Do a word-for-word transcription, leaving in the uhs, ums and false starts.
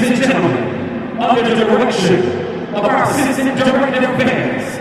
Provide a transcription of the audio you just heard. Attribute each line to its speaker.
Speaker 1: Ladies and gentlemen, under the direction of our assistant director of affairs,